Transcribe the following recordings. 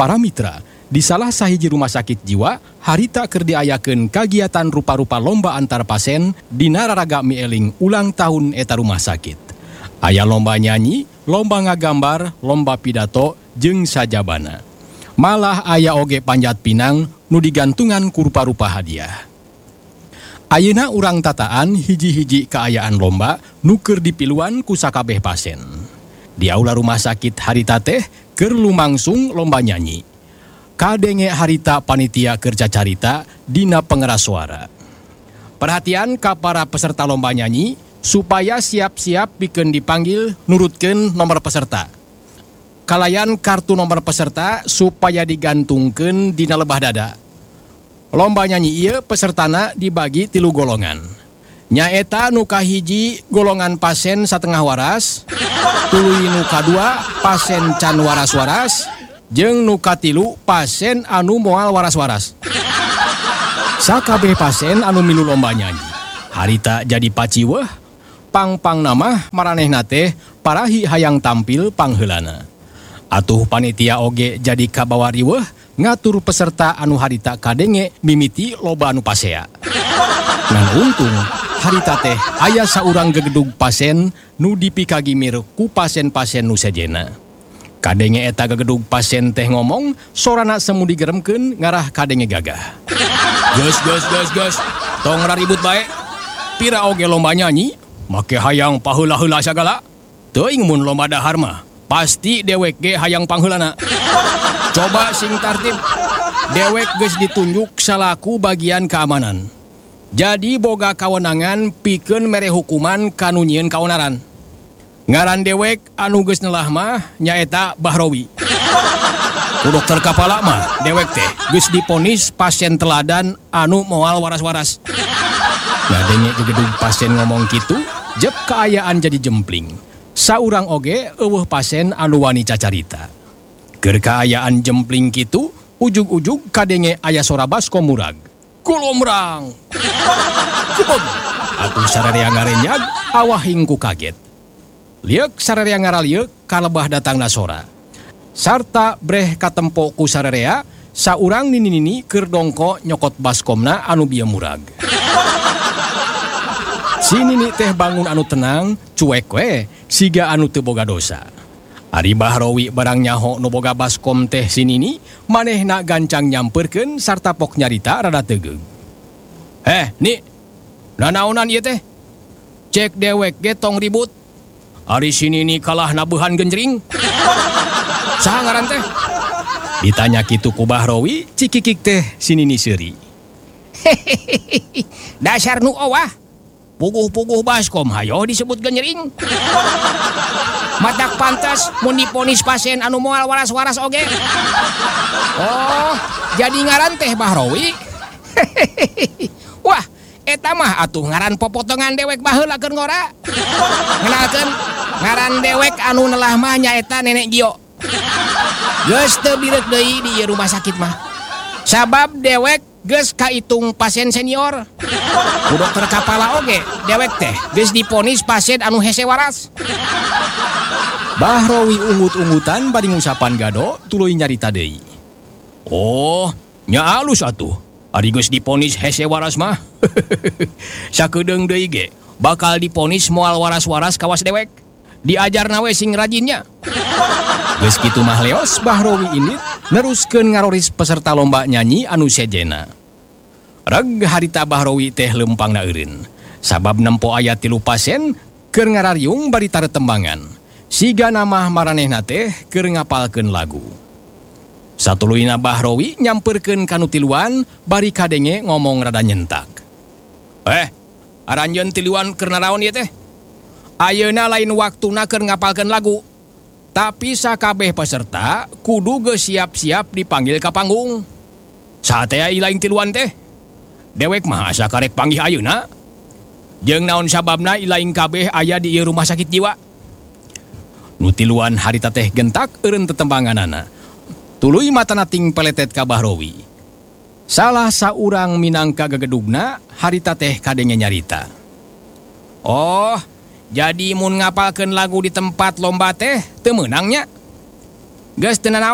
Para mitra, di salah sahiji rumah sakit jiwa, harita keur diayakeun kagiatan rupa-rupa lomba antar pasien dina raraga mieling ulang tahun eta rumah sakit. Aya lomba nyanyi, lomba ngagambar, lomba pidato, jeung sajabana. Malah aya oge panjat pinang nu digantungan ku rupa-rupa hadiah. Ayeuna urang tataan hiji-hiji kaayaan lomba nu keur dipiluan ku sakabeh pasien. Di aula rumah sakit harita teh keur lumangsung lomba nyanyi. Kadenge harita panitia keur cacarita dina pengeras suara. Perhatian ka para peserta lomba nyanyi supaya siap-siap pikeun dipanggil nurutkeun nomor peserta. Kalayan kartu nomor peserta supaya digantungkeun dina lebah dada. Lomba nyanyi ieu pesertana dibagi 3 golongan. Nyaeta nu kahiji golongan pasien satengah waras, tuluy nu kadua pasien can waras-waras, jeung nu katilu pasien anu moal waras-waras. Sakabeh pasien anu milu lomba nyanyi harita jadi paciweuh, pang-pang nama maranehna teh parahi hayang tampil pangheulana. Atuh panitia oge jadi kabawa riweuh ngatur peserta anu harita kadenge mimiti loba anu pasea. Ngan untung harita teh aya saurang gegedug pasien nu dipikagimir ku pasien-pasien nu sejena. Kadenge eta gegedug pasien teh ngomong, sorana semu digeremkeun ngarah kadenge gagah. Gus, tong raribut bae. Pira oge lomba nyanyi, make hayang paheula-heula sagala. Teuing mun lomba dahar mah, pasti dewek ge hayang pangheulana. Coba sing tartib, dewek geus ditunjuk salaku bagian keamanan. Jadi boga kawenangan pikeun mere hukuman kanu nyieun kaonaran. Ngaran dewek anu geus neulah mah nyaeta Bahrowi. Ku dokter kapala mah dewek teh geus diponis pasien teladan anu moal waras-waras. Ngadenge gegedug pasien ngomong kitu, jep kaayaan jadi jempling. Saurang oge eueuh pasien anu wani cacarita. Keur kaayaan jempling kitu, ujug-ujug kadenge aya sora baskom murag. Kulomrang. Kubog. Atuh sararea ngarenyag, awahing ku kaget. Liek sararea ngaralieu kalebah datangna sora. Sarta breh katempo ku sararea, saurang nini-nini keur dongko nyokot baskomna anu bieu murag. Si nini teh bangun anu tenang, cuek we, siga anu teu boga dosa. Ari Bahrowi barang nyaho nu boga baskom teh si nini, manehna gancang nyamperkeun sarta pok nyarita rada tegeug. Ni, nanaonan ieu teh? Cek dewek ge tong ribut. Ari si nini kalah nabuhan genjring. Saha ngaran teh? Ditanya kitu ku Bahrowi, cikikik teh si nini seuri. Dasar nu owah. Puguh-puguh baskom hayo disebut genjring. Matak pantas mun diponis pasien anu moal waras-waras oge. Oh, jadi ngaran teh Bahrowi. Wah, eta mah atuh ngaran popotongan dewek baheula keur ngora. Ngenalkeun, ngaran dewek anu neulah mah nyaeta Nenek Gio. Geus teu birek deui di rumah sakit mah. Sabab dewek geus kaitung pasien senior. Ku dokter kapala oge, dewek teh geus diponis pasien anu hese waras. Bahrowi ungut-ungutan bari ngusapan gado, tuluy nyarita deui. Oh, nya alus atuh. Ari geus diponis hese waras mah. Sakedeung deui ge, bakal diponis moal waras-waras kawas dewek. Diajarna we sing rajinnya. Geus kitu mah leos, Bahrowi indit neruskeun ngaroris peserta lomba nyanyi anu sejena. Reg harita Bahrowi teh lempangna eureun. Sabab nempo aya 3 pasien keur ngarariung bari taretembangan. Siga nama maranehna teh keur ngapalkeun lagu. Satuluyna Bahrowi nyamperkeun kanu tiluan bari kadenge ngomong rada nyentak. Aranjeun tiluan keur naraon ieu teh? Ayeuna lain waktuna keur ngapalkeun lagu. Tapi sakabeh peserta kudu geus siap-siap dipanggil ka panggung. Satea ilaing tiluan teh? Dewek mah asa karek panggih ayeuna. Jeung naon sababna ilaing kabeh aya di ieu rumah sakit jiwa? Nu tiluan harita teh gentak eureun tetembanganana. Tuluy matana ting peletet ka Bahrowi. Salah saurang minangka gegedugna harita teh kadenge nyarita. Oh, jadi mun ngapalkeun lagu di tempat lomba teh teu meunang nya. Geus teu naon,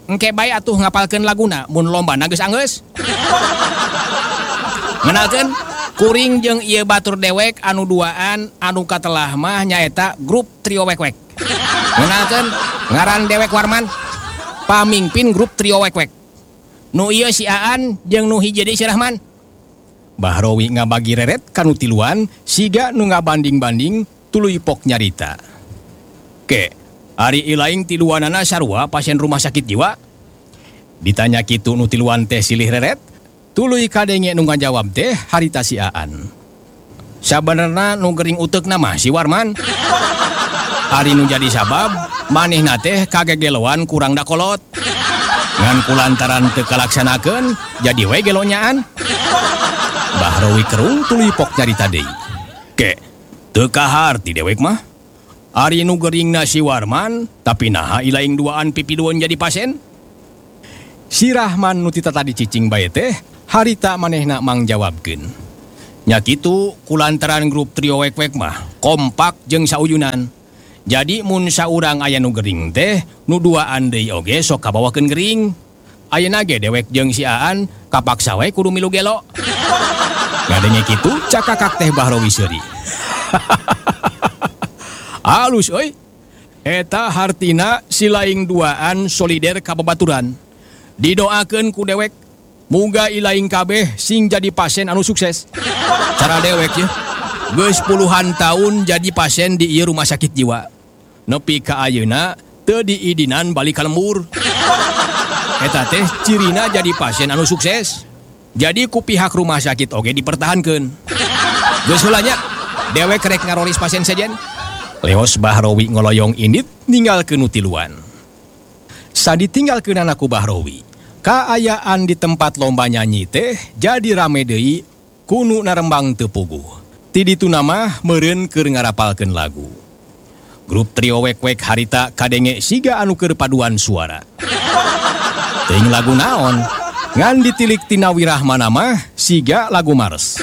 engke bae atuh ngapalkeun laguna mun lombana geus anggeus. Ngenalkeun, kuring jeung ieu batur dewek anu duaan anu katelah mah nyaeta grup trio wek-wek. Ngenalkeun, ngaran dewek Warman, pamingpin grup trio wek-wek. Nu ieu si Aan jeung nu hiji deui si Rahman. Bahrowi ngabagi reret kanu tiluan siga nu ngabanding-banding tuluy pok nyarita. Ke, ari ilaing tiluanana sarua pasien rumah sakit jiwa? Ditanya kitu nu tiluan teh silih reret, tuluy kadenge nu ngajawab teh harita si Aan. Sabenerna nu gering uteukna mah si Warman. Ari nu jadi sabab manehna teh kagegeloan kurang dakolot. Ngan kulantaran teu kalaksanakeun jadi we gelonyaan. Bahrowi kerung tuluy pok nyarita deui. Ke, teu kaharti dewek mah. Ari nu geuringna si Warman, tapi naha ilaing duaan pipiduan jadi pasien? Si Rahman nu tita tadi cicing bae teh, harita manehna mang jawabkeun. Nya kitu kulantaran grup trio wek-wek mah kompak jeung sauyunan. Jadi mun saurang aya nu gering teh, nu duaan deui oge sok kabawakeun gering. Ayeuna ge dewek jeung si Aan kapaksa we kudu milu gelo. Ngadenge kitu cakakak teh Bahrowi seuri. Alus euy. Eta hartina si laing duaan solider kababaturan. Didoakeun ku dewek muga ilaing kabeh sing jadi pasien anu sukses. Cara dewek ye geus puluhan tahun jadi pasien di ieu rumah sakit jiwa. Nepi ka ayeuna teu diidinan balik ka lembur. Eta teh cirina jadi pasien anu sukses. Jadi ku pihak rumah sakit oge dipertahankeun. Geus heula nya dewek rek ngaroris pasien sejen. Leos Bahrowi ngoloyong indit ninggalkeun nu tiluan. Saditinggalkeun anaku Bahrowi, kaayaan di tempat lomba nyanyi teh jadi rame deui ku nu narembang teu puguh. Ti ditu mah meureun keur ngarapalkeun lagu. Grup trio wek-wek harita kadenge siga anu keur paduan suara. Teuing lagu naon? Ngan ditilik tina Wirahmana mah siga lagu Mars.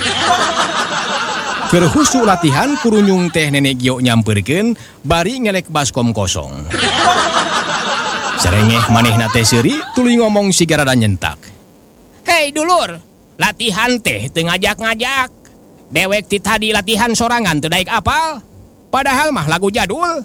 Keur husu latihan kurunyung teh Nenek Gio nyampeurkeun bari ngelek baskom kosong. Serengeh manehna teh seuri tuluy ngomong siga rada nyentak. Hei dulur, latihan teh teu ngajak-ngajak. Dewek ti tadi latihan sorangan teu daek apal. Padahal mah lagu jadul.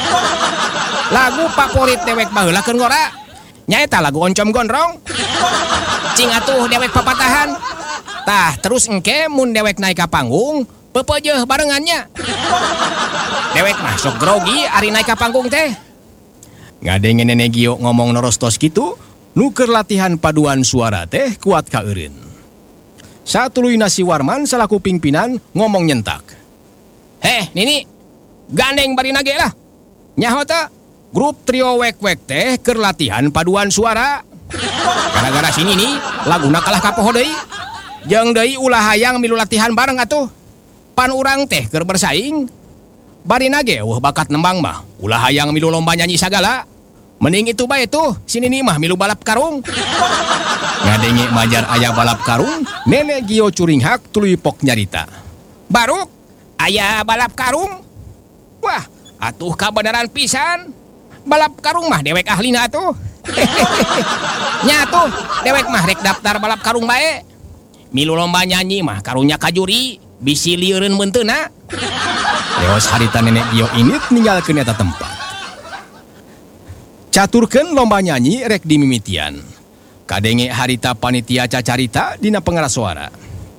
Lagu favorit dewek baheula keur ngora. Nyaeta lagu Oncom Gondrong. Cing atuh dewek papatahan. Tah terus engke mun dewek naik ka panggung, pepeujeuh barengannya. Dewek mah sok grogi ari naik ka panggung teh. Ngadenge Nenek Gio ngomong norostos kitu, nu keur latihan paduan suara teh kuat ka eureun. Satuluyna si Warman salaku pingpinan ngomong nyentak. Heh, Nini, gandeng bari nage lah. Nyaho teh grup trio wek-wek teh keur latihan paduan suara. Gara-gara si Nini laguna kalah ka poho deui. Jeung deui ulah hayang milu latihan bareng atuh. Pan urang teh keur bersaing. Bari nage bakat nembang mah ulah hayang milu lomba nyanyi sagala. Mending itu bae tuh si Nini mah milu balap karung. Ngadenge majar aya balap karung, Nenek Gio curinghak tuluy pok nyarita. Baruk, aya balap karung? Wah, atuh kabenaran pisan. Balap karung mah dewek ahlina atuh. Nya tuh, dewek mah rek daftar balap karung bae. Milu lomba nyanyi mah karunya kajuri, bisi lieureun beunteuna. Leos harita Nenek Gio init ninggalkeun eta tempat. Caturkeun lomba nyanyi rek dimimitian. Kadenge harita panitia cacarita dina pengeras suara.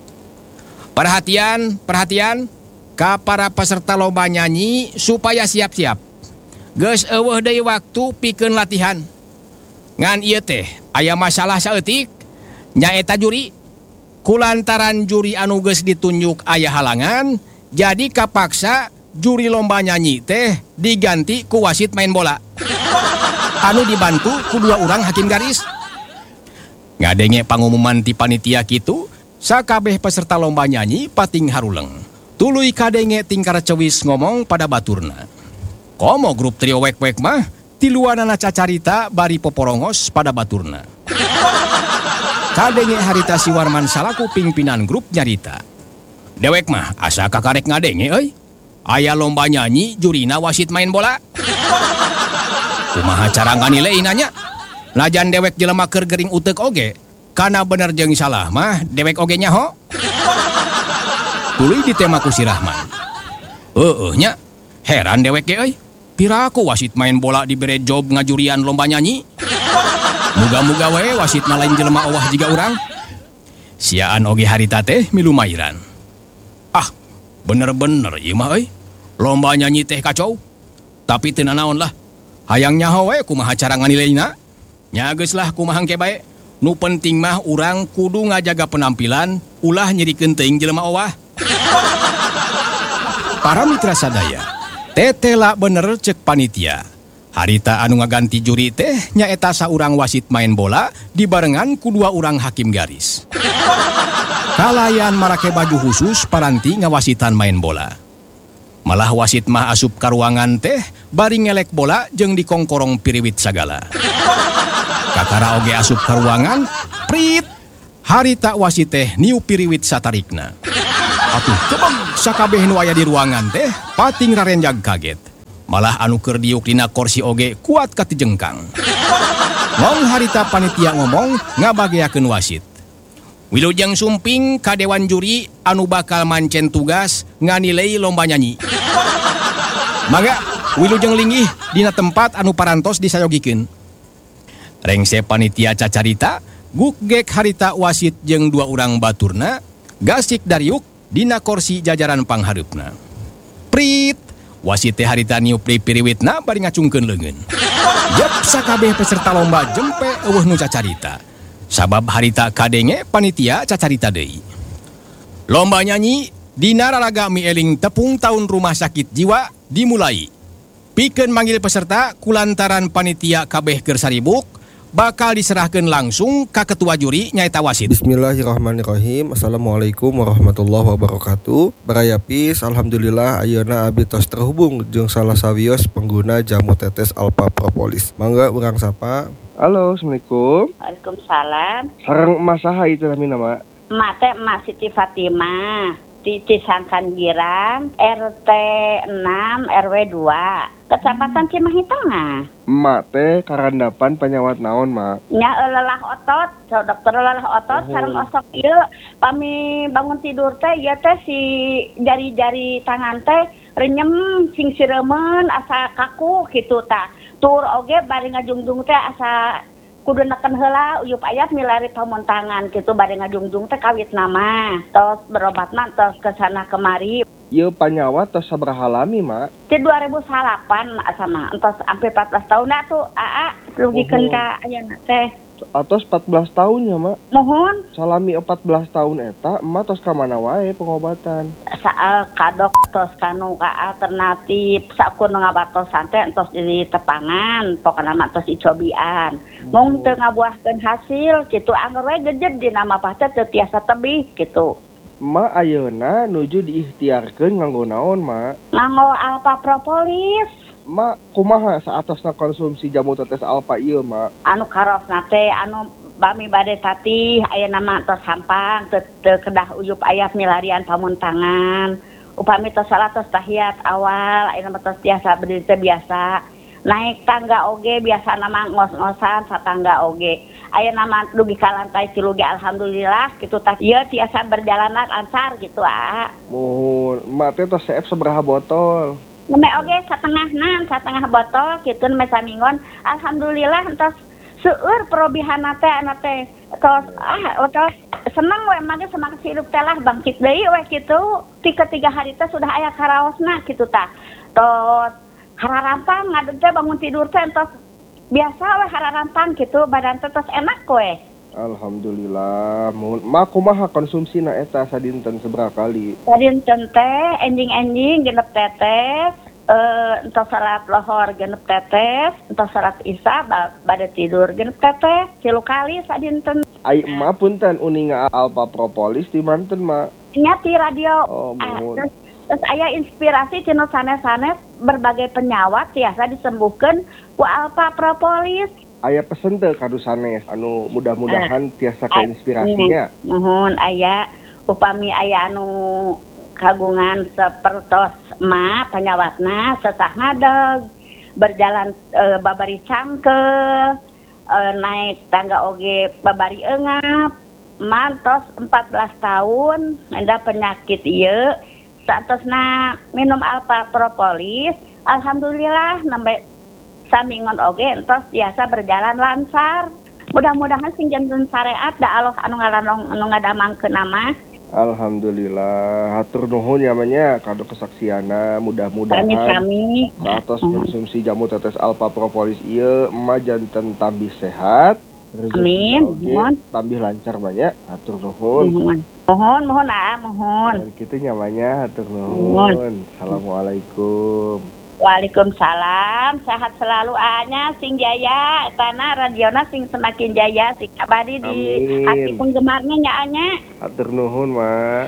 Perhatian, perhatian, ka para peserta lomba nyanyi supaya siap-siap. Geus eueuh deui waktu pikeun latihan. Ngan ieu teh aya masalah saeutik nyaeta juri. Kulantaran juri anu geus ditunjuk aya halangan, jadi kapaksa juri lomba nyanyi teh diganti ku wasit main bola. Anu dibantu ku dua urang hakim garis. Ngadenge pangumuman ti panitia kitu, sakabeh peserta lomba nyanyi pating haruleng. Tuluy kadenge tingkar cewis ngomong pada baturna. Komo grup trio wek-wek mah tiluanana cacarita bari poporongos pada baturna. Kadenge harita si Warman salaku pingpinan grup nyarita. Dewek mah asa kakarek ngadenge euy. Aya lomba nyanyi jurina wasit main bola. Kumaha cara nganileina nya? Lajan dewek jelema keur gering uteuk oge. Kana bener jeung salah mah dewek oge nyaho. Tuluy ditema ku si Rahman. Nya, heran dewek ge euy. Piraku wasit main bola dibere job ngajurian lomba nyanyi. Muga-muga we wasitna lain jelema owah jiga urang. Siaan oge harita teh milu mairan. Ah, bener-bener ieu mah euy. Lomba nyanyi teh kacau. Tapi teu nanaon lah. Hayang nyaho we kumaha cara nganileina. Nya geus lah kumaha engke bae. Nu penting mah urang kudu ngajaga penampilan, ulah nyerikeun teuing jelema owah. Para mitra sadaya, tetela bener cek panitia. Harita anu ngaganti juri teh nyaeta saurang wasit main bola dibarengan ku dua urang hakim garis. Kalayan marake baju khusus paranti ngawasitan main bola. Malah wasit mah asup ka ruangan teh bari ngelek bola jeung dikongkorong piriwit sagala. Kakara oge asup ka ruangan, prit. Harita wasit teh niu piriwit satarikna. Atuh kebeng sakabeh nu aya di ruangan teh pating rarenjag kaget. Malah anu keur diuk dina kursi oge kuat katijengkang. Ngong harita panitia ngomong ngabageakeun wasit. Wilujeng sumping ka dewan juri anu bakal mancen tugas nganilai lomba nyanyi. Mangga wilujeng linggih dina tempat anu parantos disayogikeun. Rengse panitia cacarita, gukgek harita wasit jeung dua urang baturna, gasik dariuk dina kursi jajaran panghareupna. Prit, wasit teh harita niup deui piriwitna bari ngacungkeun leungeun. Jep sakabeh peserta lomba jempe eueuh nu cacarita. Sabab harita kadenge panitia cacarita deui. Lomba nyanyi di Nararaga Mieling tepung tahun rumah sakit jiwa dimulai. Pikeun manggil peserta kulantaran panitia kabeh keur saribuk bakal diserahkan langsung ke ketua juri nyaita wasit. Bismillahirrahmanirrahim. Assalamualaikum warahmatullahi wabarakatuh. Barayapis, alhamdulillah ayeuna abdi tos terhubung jeung salah sawios pengguna jamu tetes Alpha Propolis. Mangga urang sapa. Halo, assalamualaikum. Waalaikumsalam. Sareng emas saha itu namina, Mak? Emak teh Emak Siti Fatimah di Cisangkan Girang, RT 6 RW 2. Kecamatan Cimahi Tengah. Emak teh karandapan penyawat naon, Mak? Nya lelah otot, so dokter lelah otot sareng osok ieu pami bangun tidur teh ieu teh si jari-jari tangan teh renyem sing sireumeun asa kaku kitu tah. Tur oge bari ngajungjung teh asa kudu neken heula uyup ayat milari pamuntangan kitu bari ngajungjung teh kawit nama. Tos berobatna tos kesana kemari. Ieu panyawat tos sabaraha lami, Mak? Di 2008 asama entos sampai 14 tahun tuh aa rugikeun ka ayeuna teh. Atos 14 tahun ya, Mak? Mohon Salami 14 tahun eta emak tos ka mana wae pengobatan? saal kadok tos kanu ka alternatif sakur ngabatosan teh entos di tepangan pokona mah tos icobian. Mung teu ngabuahkeun hasil kitu angger we gejed dina mah teh teu tiasa tebih kitu. Mak ayeuna nuju diikhtiarkeun nganggo naon, Mak? Nganggo Alpha Propolis. Mak, kumaha saatosna konsumsi jamu tetes Alpha ieu, Mak? Anu karosna teh anu bami bade tatih ayeuna mah tos hampang teu kedah uyup aya milarian pamuntangan. Upami tos salah tos tahiyat awal ayeuna mah tos tiasa berdiri teh biasa. Naik tangga oge biasa nama ngos-ngosan satangga oge. Ayeuna mah dugi ka lantai 3 ge alhamdulillah kitu tah ieu tiasa berjalan lancar gitu Mohon, mak teh tos seep sabaraha botol? Neme oge satengah botol kitu neme samingon alhamdulillah entos seueur perobihanna teh ana teh tos seneng we mah semangat hidup teh lah bangkit deui we kitu ti ketiga hari teh sudah aya karaosna kitu tah tos hararampang ngadeg teh bangun tidur teh entos biasa we hararampang kitu badan teh tos enak we. Alhamdulillah. Mak kumaha konsumsina eta sadinten sabaraha kali? Sadinten teh enjing-enjing genep tetes entos salat lohor genep tetes entos salat isya bade tidur genep tetes 3 kali sadinten. Ai emak punten uninga Alpha Propolis di manten, Mak? Nya ti radio. Terus aya inspirasi cenah sanes-sanes berbagai penyawat tiasa disembuhkeun ku Alpha Propolis. Aya pesen teh kadu sanes anu mudah-mudahan tiasa keinspirasinya. Mohon aya upami aya anu kagungan sapertos emak penyawatna sesah ngadeg berjalan babari cangkeh naik tangga oge babari eungap. Mantos 14 tahun ada penyakit ieu. Saatosna minum alfa propolis, alhamdulillah nembe samingon oge entos biasa berjalan lancar. Mudah-mudahan sing janten syariat da Allah anu ngadamangkeun nama. Alhamdulillah, hatur nuhun namanya kado kesaksiana, mudah-mudahan Kami atas konsumsi jamu tetes alfa propolis ieu emah janten tambih sehat. Amin. Mohon tambih lancar banyak, hatur nuhun. Mohon. Dan kitu nyamanya hatur nuhun. Assalamualaikum. Waalaikumsalam, sehat selalu anya sing jaya, tanah radiona sing semakin jaya, sing abadi di hati penggemarnya nya anya. Hatur nuhun, Mak.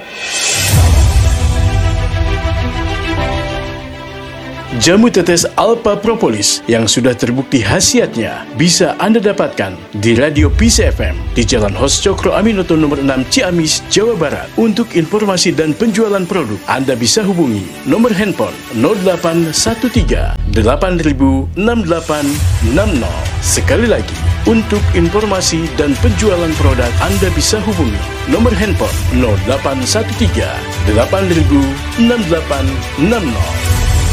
Jamu tetes Alpha Propolis yang sudah terbukti khasiatnya bisa Anda dapatkan di Radio Peace FM di Jalan Hos Cokro Aminoto nomor 6 Ciamis, Jawa Barat. Untuk informasi dan penjualan produk, Anda bisa hubungi nomor handphone 0813 8000 6860. Sekali lagi, untuk informasi dan penjualan produk, Anda bisa hubungi nomor handphone 0813 8000 6860.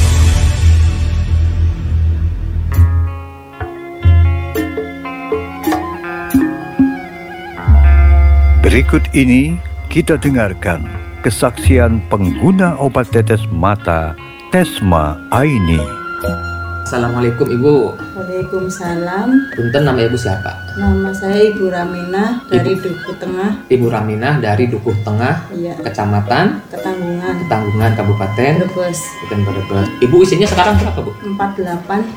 Berikut ini kita dengarkan kesaksian pengguna obat tetes mata Tesma Aini. Assalamualaikum Ibu. Waalaikumsalam. Punten, nama Ibu siapa? Nama saya Ibu Raminah dari Dukuh Tengah. Ibu Raminah dari Dukuh Tengah, Iya. Kecamatan Ketanggungan, Kabupaten Brebes. Brebes. Ibu usianya sekarang berapa, Bu? 48.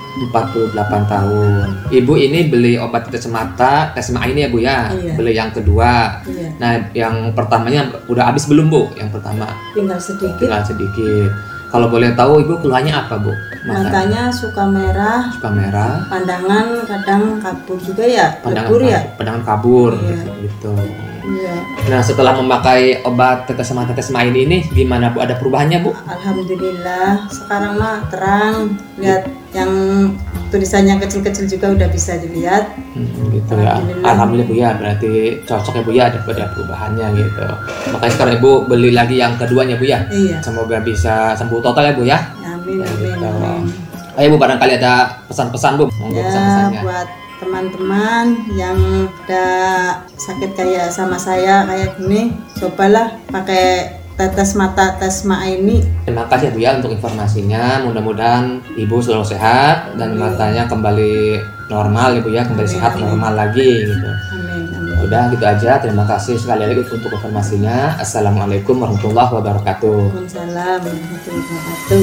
48 tahun. Ibu ini beli obat tetes mata Tesma ini ya, Bu ya? Iya. Beli yang kedua. Iya. Nah, yang pertamanya udah habis belum, Bu? Yang pertama Tinggal sedikit. tinggal sedikit. Kalau boleh tahu Ibu keluhannya apa, Bu? Matanya suka merah. Suka merah. Pandangan kadang kabur juga ya. Lebur ya. Pandangan kabur. Iya. Gitu. Iya. Nah, setelah memakai obat tetes mata Tesma ini gimana, Bu? Ada perubahannya, Bu? Alhamdulillah. Sekarang mah terang. Lihat yang tulisannya kecil-kecil juga udah bisa dilihat. Gitu ya. Alhamdulillah, Bu ya. Berarti cocok ya, Bu ya, ada perubahannya gitu. Makanya sekarang Ibu beli lagi yang keduanya, Bu ya. Iya. Semoga bisa sembuh total ya, Bu ya. Amin, Ya, amin, gitu. amin. Ayo, Bu, barangkali ada pesan-pesan, Bu. Monggo Ya, pesan-pesannya. buat teman-teman yang ada sakit kayak sama saya kayak gini, cobalah pakai tetes mata Tesma ini. Terima kasih ya, Bu ya, untuk informasinya. Mudah-mudahan Ibu selalu sehat dan matanya kembali normal ya, Bu ya, kembali sehat normal lagi gitu. Amin, amin. Udah gitu aja. Terima kasih sekali lagi untuk informasinya. Assalamualaikum warahmatullahi wabarakatuh. Waalaikumsalam warahmatullahi wabarakatuh.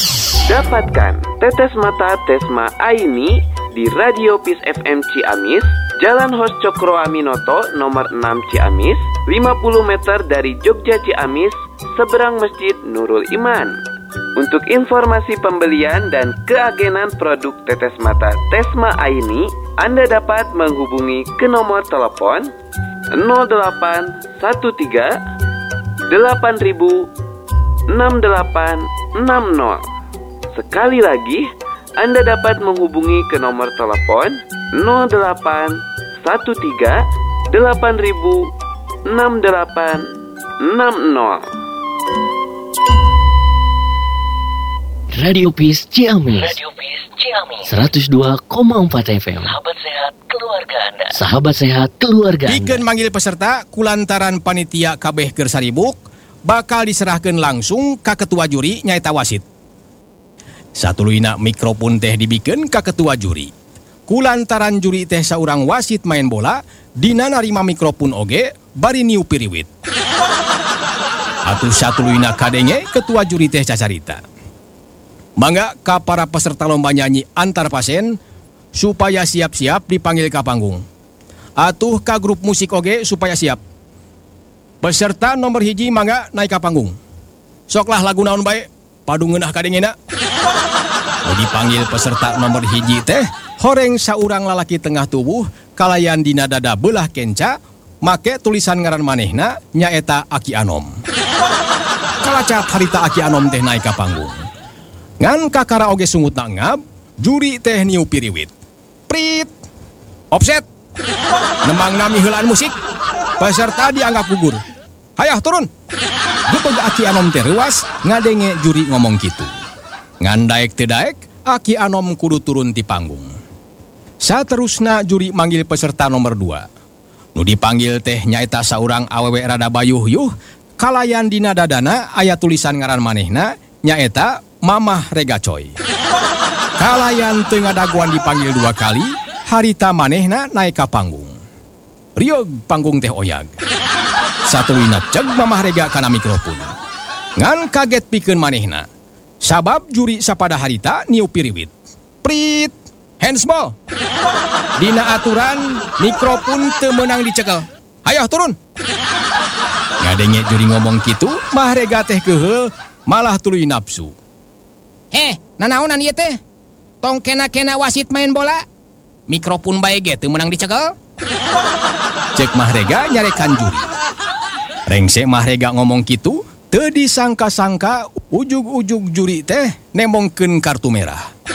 Dapatkan tetes mata Tesma Aini di Radio Peace FM Ciamis, Jalan Hos Cokro Aminoto nomor 6 Ciamis, 50 meter dari Jogja Ciamis, seberang Masjid Nurul Iman. Untuk informasi pembelian dan keagenan produk tetes mata Tesma Aini, Anda dapat menghubungi ke nomor telepon 0813 8000 6860. Sekali lagi, Anda dapat menghubungi ke nomor telepon 0813 8000 6860. Radio Peace Ciamis. 102,4 FM. Sahabat sehat keluarga Anda. Pikeun manggil peserta kulantaran panitia kabeh keur saribuk bakal diserahkeun langsung ka ketua juri nyaeta wasit. Satuluyna mikrofon teh dibikeun ka ketua juri. Kulantaran juri teh saurang wasit main bola, dina narima mikrofon oge bari niu piriwit. Atuh satuluyna kadenge ketua juri teh cacarita. Mangga ka para peserta lomba nyanyi antar pasien supaya siap-siap dipanggil ka panggung. Atuh ka grup musik oge supaya siap. Peserta nomor hiji mangga naik ka panggung. Soklah lagu naon bae, padu ngeunah kadengena. Dipanggil peserta nomor hiji teh horeng saurang lalaki tengah tubuh kalayan dina dada belah kenca make tulisan ngaran manehna nyaeta Aki Anom. Kalacap harita Aki Anom teh naik ka panggung. Ngan kakara oge sungutna ngab, juri teh niu piriwit. Prit. Offset. Nemang nami heulaan musik. Peserta dianggap gugur. Hayah turun. Gitu Aki Anom terewas ngadenge juri ngomong gitu. Ngan daek teu daek, Aki Anom kudu turun ti panggung. Saterusna juri manggil peserta nomor 2. Nu dipanggil teh nyaeta saurang awewe rada bayuh-yuh, kalayan dina dadana aya tulisan ngaran manehna nyaeta Mamah Rega Coy. Kalayan teu ngadaguan dipanggil 2 kali, harita manehna naik ka panggung. Riog panggung teh oyag. Satulina ceg Mamah Rega kana mikrofon. Ngan kaget pikeun manehna. Sabab juri sapada harita niup piriwit. Prit, handsball. Dina aturan mikrofon teu meunang dicekel. Hayah turun. Ngadenge juri ngomong kitu, Mah Rega teh keheul malah tuluy nafsu. Nanaonan ieu teh? Tong kena-kena wasit main bola. Mikrofon bae ge teu meunang dicekel. Cek Mah Rega nyarekan juri. Rengse Mah Rega ngomong kitu, teu disangka-sangka ujug-ujug juri teh nemongkeun kartu merah.